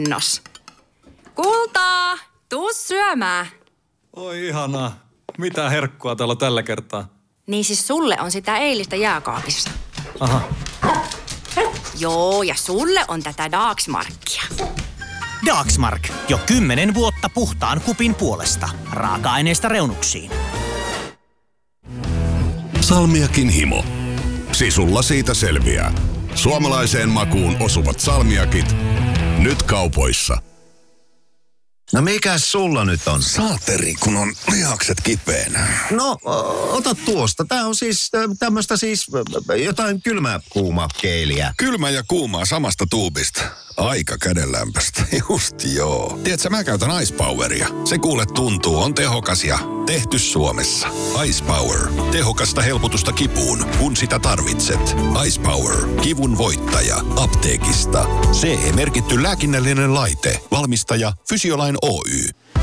Nos. Kultaa, tuu syömään. Oi ihanaa. Mitä herkkua täällä tällä kertaa? Niin siis sulle on sitä eilistä jääkaapissa. Aha. Joo, ja sulle on tätä Dagsmarkia. Dagsmark. Jo 10 vuotta puhtaan kupin puolesta. Raaka-aineista reunuksiin. Salmiakin himo. Sisulla siitä selviää. Suomalaiseen makuun osuvat salmiakit. Nyt kaupoissa. No mikäs sulla nyt on? Saateri, kun on lihakset kipeänä. No, ota tuosta. Tää on siis tämmöstä siis jotain kylmä-kuuma keeliä. Kylmä ja kuumaa samasta tuubista. Aika kädenlämpöstä. Just joo. Tiedätkö, mä käytän Ice Poweria. Se kuule tuntuu, on tehokas ja tehty Suomessa. Ice Power. Tehokasta helpotusta kipuun, kun sitä tarvitset. Ice Power. Kivun voittaja. Apteekista. CE-merkitty lääkinnällinen laite. Valmistaja Fysiolain Oy.